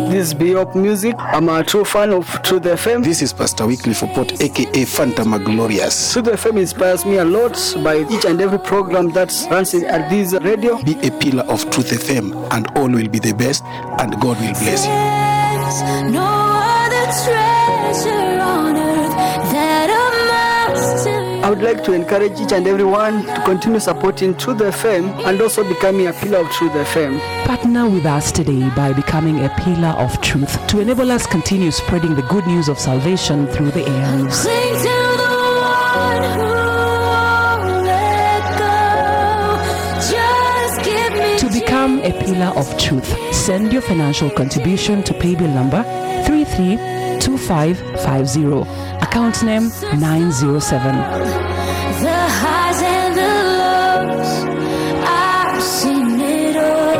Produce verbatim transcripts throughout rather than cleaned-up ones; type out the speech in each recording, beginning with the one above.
This is Beyop Music. I'm a true fan of Truth F M. This is Pastor Weekly for Port, aka Fantama Glorious. Truth F M inspires me a lot by each and every program that runs at this radio. Be a pillar of Truth F M, and all will be the best, and God will bless you. There's no other treasure on earth that amounts to you. I would like to encourage each and everyone to continue supporting Truth F M and also becoming a pillar of Truth F M. Partner with us today by becoming a pillar of truth to enable us continue spreading the good news of salvation through the airwaves. Cling to the one who won't let go. Just give me To become a pillar of truth, send your financial contribution to paybill number three three two five five zero, account name nine zero seven. the highs and the lows. I've seen it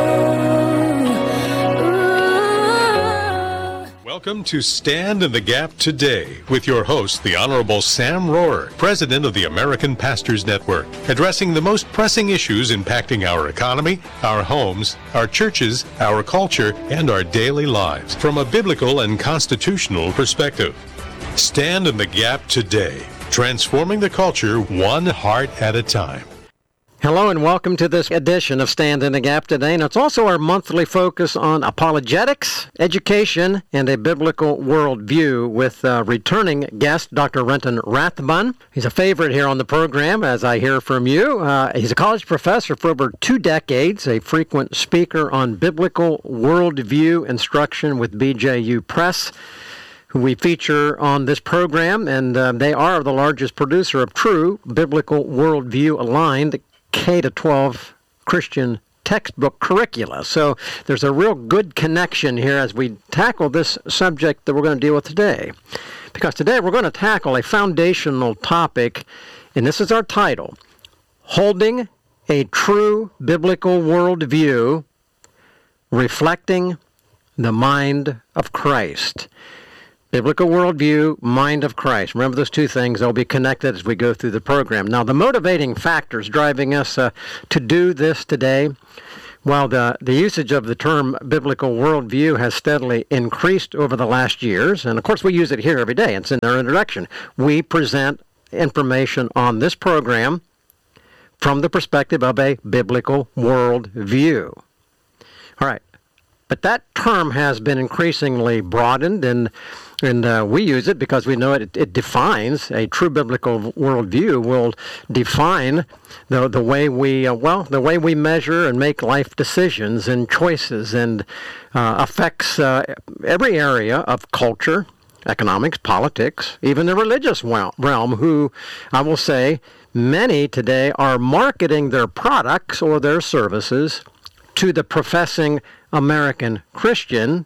all. Ooh. Welcome to Stand in the Gap Today with your host, the Honorable Sam Rohrer, President of the American Pastors Network, addressing the most pressing issues impacting our economy, our homes, our churches, our culture, and our daily lives from a biblical and constitutional perspective. Stand in the Gap Today, transforming the culture one heart at a time. Hello and welcome to this edition of Stand in the Gap Today, and it's also our monthly focus on apologetics, education, and a biblical worldview with uh, returning guest Doctor Renton Rathbun. He's a favorite here on the program, as I hear from you. Uh, he's a college professor for over two decades, a frequent speaker on biblical worldview instruction with B J U Press, who we feature on this program, and uh, they are the largest producer of true biblical worldview aligned K to twelve Christian textbook curricula. So there's a real good connection here as we tackle this subject that we're going to deal with today. Because today we're going to tackle a foundational topic, and this is our title: Holding a True Biblical Worldview, Reflecting the Mind of Christ. Biblical worldview, mind of Christ. Remember those two things. They'll be connected as we go through the program. Now, the motivating factors driving us uh, to do this today, while the, the usage of the term biblical worldview has steadily increased over the last years, and of course we use it here every day. It's in our introduction. We present information on this program from the perspective of a biblical worldview. All right. But that term has been increasingly broadened, and and uh, we use it because we know it, it defines a true biblical worldview. Will define the the way we uh, well the way we measure and make life decisions and choices, and uh, affects uh, every area of culture, economics, politics, even the religious realm. Who I will say many today are marketing their products or their services to the professing American Christian,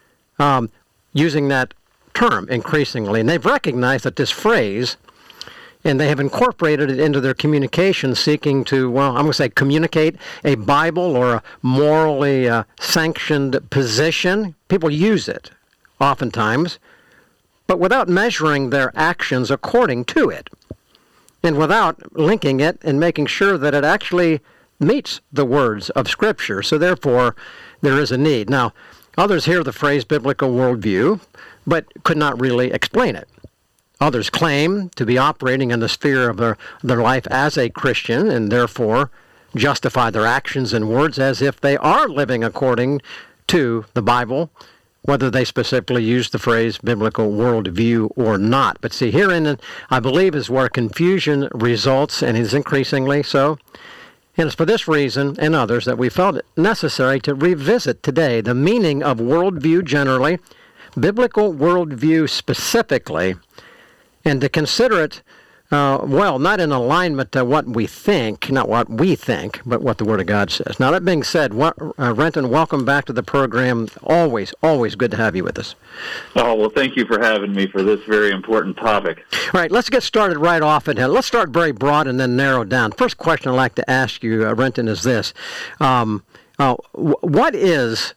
um, using that term increasingly. And they've recognized that this phrase, and they have incorporated it into their communication, seeking to, well, I'm going to say communicate a Bible or a morally uh, sanctioned position. People use it oftentimes, but without measuring their actions according to it, and without linking it and making sure that it actually meets the words of Scripture. So therefore, there is a need. Now, others hear the phrase biblical worldview, but could not really explain it. Others claim to be operating in the sphere of their, their life as a Christian, and therefore justify their actions and words as if they are living according to the Bible, whether they specifically use the phrase biblical worldview or not. But see, herein, I believe, is where confusion results, and is increasingly so. And it's for this reason and others that we felt it necessary to revisit today the meaning of worldview generally, biblical worldview specifically, and to consider it, uh, well, not in alignment to what we think, not what we think, but what the Word of God says. Now, that being said, what, uh, Renton, welcome back to the program. Always, always good to have you with us. Oh, well, thank you for having me for this very important topic. All right, let's get started right off. And let's start very broad and then narrow down. First question I'd like to ask you, uh, Renton, is this. Um, uh, w- what is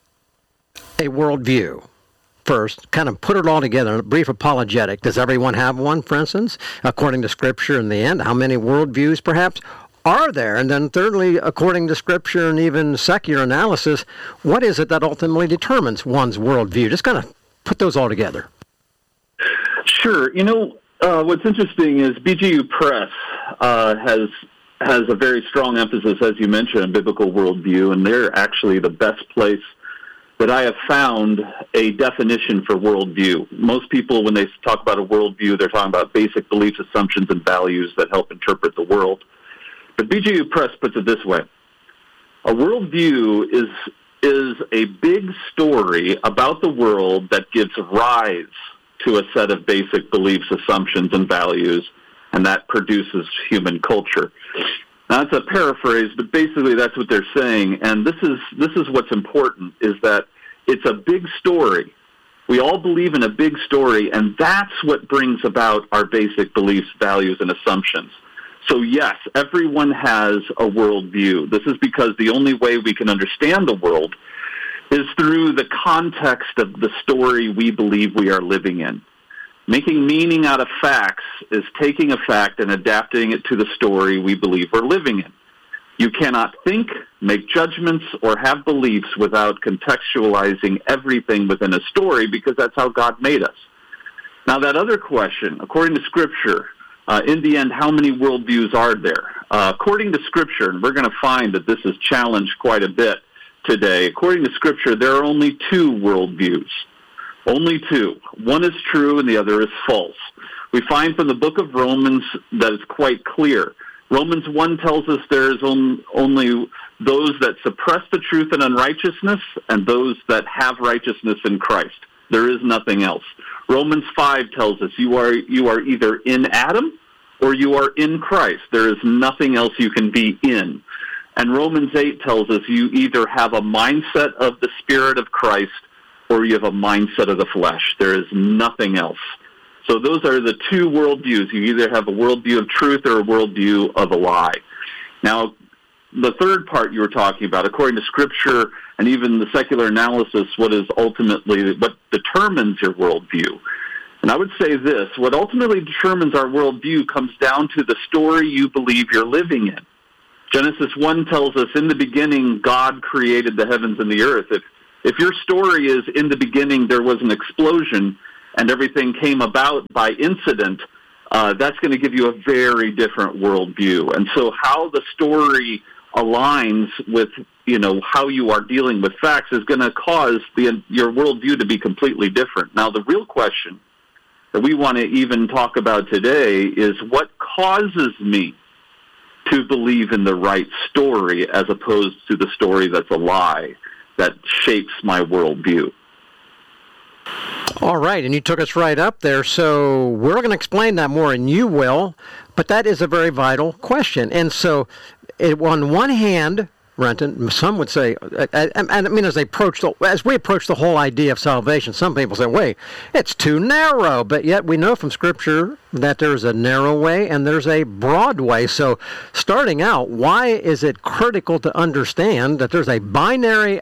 a worldview? First, kind of put it all together, a brief apologetic. Does everyone have one, for instance, according to Scripture in the end? How many worldviews, perhaps, are there? And then thirdly, according to Scripture and even secular analysis, what is it that ultimately determines one's worldview? Just kind of put those all together. Sure. You know, uh, what's interesting is B G U Press uh, has has a very strong emphasis, as you mentioned, on biblical worldview, and they're actually the best place that I have found a definition for worldview. Most people, when they talk about a worldview, they're talking about basic beliefs, assumptions, and values that help interpret the world. But B G U Press puts it this way. A worldview is, is a big story about the world that gives rise to a set of basic beliefs, assumptions, and values, and that produces human culture. Now, that's a paraphrase, but basically that's what they're saying. And this is this is what's important, is that it's a big story. We all believe in a big story, and that's what brings about our basic beliefs, values, and assumptions. So yes, everyone has a worldview. This is because the only way we can understand the world is through the context of the story we believe we are living in. Making meaning out of facts is taking a fact and adapting it to the story we believe we're living in. You cannot think, make judgments, or have beliefs without contextualizing everything within a story, because that's how God made us. Now, that other question, according to Scripture, uh, in the end, how many worldviews are there? Uh, according to Scripture, and we're going to find that this is challenged quite a bit today, according to Scripture, there are only two worldviews. Only two. One is true and the other is false. We find from the book of Romans that it's quite clear. Romans one tells us there is on, only those that suppress the truth in unrighteousness and those that have righteousness in Christ. There is nothing else. Romans five tells us you are you are either in Adam or you are in Christ. There is nothing else you can be in. And Romans eight tells us you either have a mindset of the Spirit of Christ or you have a mindset of the flesh. There is nothing else. So those are the two worldviews. You either have a worldview of truth or a worldview of a lie. Now, the third part you were talking about, according to Scripture and even the secular analysis, what is ultimately, what determines your worldview? And I would say this, what ultimately determines our worldview comes down to the story you believe you're living in. Genesis one tells us, in the beginning, God created the heavens and the earth. If If your story is, in the beginning, there was an explosion and everything came about by incident, uh, that's going to give you a very different worldview. And so how the story aligns with, you know, how you are dealing with facts is going to cause the, your worldview to be completely different. Now, the real question that we want to even talk about today is what causes me to believe in the right story as opposed to the story that's a lie that shapes my worldview. All right, and you took us right up there, so we're going to explain that more, and you will, but that is a very vital question. And so, it, on one hand, Renton, some would say, and I mean, as they approach the, as we approach the whole idea of salvation, some people say, wait, it's too narrow. But yet we know from Scripture that there's a narrow way and there's a broad way. So starting out, why is it critical to understand that there's a binary